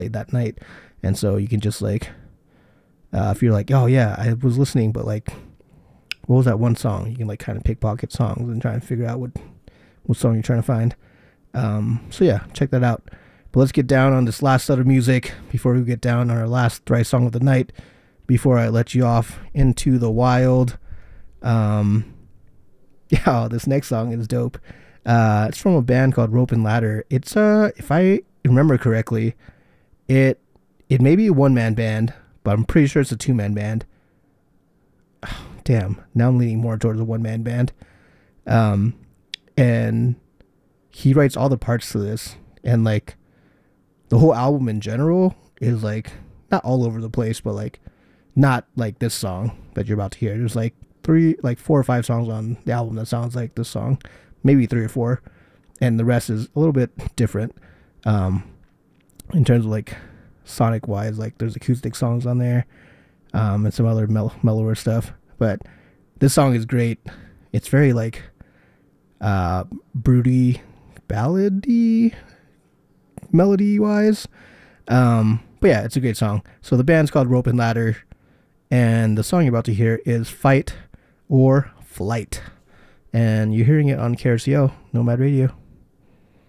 that night. And so you can just like, if you're like, oh yeah, I was listening, but like, what was that one song? You can like kind of pickpocket songs and try and figure out what song you're trying to find. So yeah, check that out. But let's get down on this last set of music before we get down on our last thrice song of the night. Before I let you off into the wild. Yeah, this next song is dope. It's from a band called Rope and Ladder. It's if I remember correctly, it may be a one man band, but I'm pretty sure it's a 2-man band. Oh, damn, now I'm leaning more towards a 1-man band. And he writes all the parts to this, and like the whole album in general is like not all over the place, but like not like this song that you're about to hear. There's like 4 or 5 songs on the album that sounds like this song, maybe 3 or 4, and the rest is a little bit different. In terms of like sonic wise, like there's acoustic songs on there, and some other mellower stuff. But this song is great. It's very like broody, ballady, melody wise. But yeah, it's a great song. So the band's called Rope and Ladder, and the song you're about to hear is Fight or Flight. And you're hearing it on KRCO, Nomad Radio.